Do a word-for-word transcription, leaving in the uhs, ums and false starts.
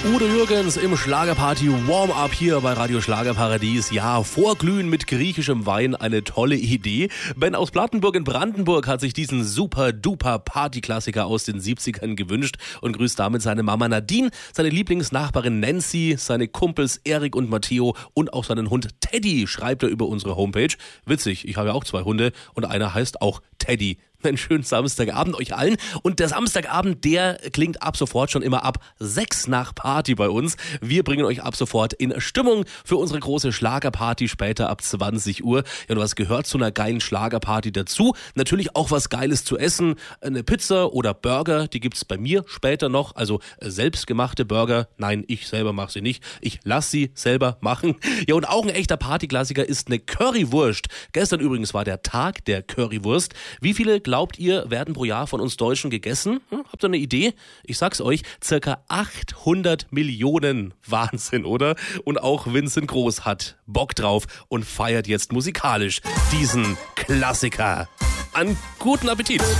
Udo Jürgens im Schlagerparty Warm-Up hier bei Radio Schlagerparadies. Ja, vorglühen mit griechischem Wein, eine tolle Idee. Ben aus Plattenburg in Brandenburg hat sich diesen super-duper Partyklassiker aus den siebzigern gewünscht und grüßt damit seine Mama Nadine, seine Lieblingsnachbarin Nancy, seine Kumpels Erik und Matteo und auch seinen Hund Teddy, schreibt er über unsere Homepage. Witzig, ich habe ja auch zwei Hunde und einer heißt auch Teddy. Einen schönen Samstagabend euch allen. Und der Samstagabend, der klingt ab sofort schon immer ab sechs nach Party bei uns. Wir bringen euch ab sofort in Stimmung für unsere große Schlagerparty später ab zwanzig Uhr. Ja, und was gehört zu einer geilen Schlagerparty dazu? Natürlich auch was Geiles zu essen. Eine Pizza oder Burger, die gibt's bei mir später noch. Also selbstgemachte Burger. Nein, ich selber mache sie nicht. Ich lasse sie selber machen. Ja, und auch ein echter Partyklassiker ist eine Currywurst. Gestern übrigens war der Tag der Currywurst. Wie viele glaubt ihr, werden pro Jahr von uns Deutschen gegessen? Hm, habt ihr eine Idee? Ich sag's euch, circa achthundert Millionen. Wahnsinn, oder? Und auch Vincent Groß hat Bock drauf und feiert jetzt musikalisch diesen Klassiker. An guten Appetit!